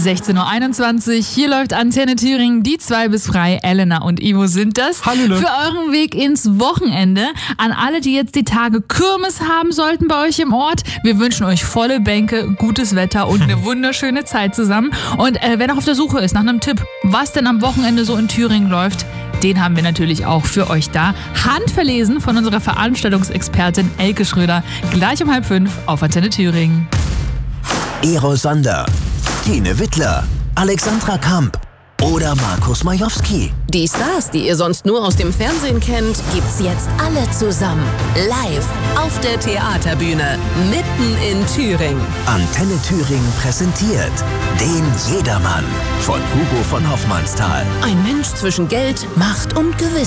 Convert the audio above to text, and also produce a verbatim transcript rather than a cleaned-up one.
sechzehn Uhr einundzwanzig, hier läuft Antenne Thüringen, die zwei bis frei. Elena und Ivo sind das. Hallo. Für euren Weg ins Wochenende. An alle, die jetzt die Tage Kirmes haben sollten bei euch im Ort. Wir wünschen euch volle Bänke, gutes Wetter und eine wunderschöne Zeit zusammen. Und äh, wer noch auf der Suche ist nach einem Tipp, was denn am Wochenende so in Thüringen läuft, den haben wir natürlich auch für euch da. Handverlesen von unserer Veranstaltungsexpertin Elke Schröder. Gleich um halb fünf auf Antenne Thüringen. Ero Sander, Tine Wittler, Alexandra Kamp oder Markus Majowski. Die Stars, die ihr sonst nur aus dem Fernsehen kennt, gibt's jetzt alle zusammen. Live auf der Theaterbühne, mitten in Thüringen. Antenne Thüringen präsentiert den Jedermann von Hugo von Hoffmannsthal. Ein Mensch zwischen Geld, Macht und Gewissen.